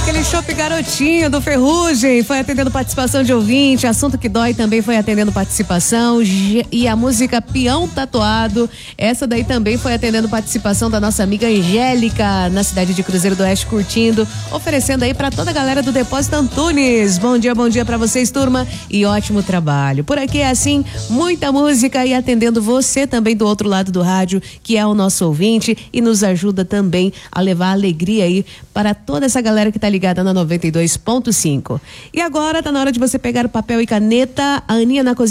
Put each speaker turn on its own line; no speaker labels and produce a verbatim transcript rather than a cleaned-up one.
aquele chopp garotinho do Ferrugem foi atendendo participação de ouvinte, Assunto que Dói também foi atendendo participação, e a música Peão Tatuado, essa daí também foi atendendo participação da nossa amiga Angélica, na cidade de Cruzeiro do Oeste, curtindo, oferecendo aí pra toda a galera do Depósito Antunes. Bom dia, bom dia pra vocês, turma, e ótimo trabalho. Por aqui é assim, muita música e atendendo você também do outro lado do rádio, que é o nosso ouvinte e nos ajuda também a levar alegria aí para toda essa galera que tá ligada na noventa e dois ponto cinco. E agora tá na hora de você pegar o papel e caneta. A Aninha na cozinha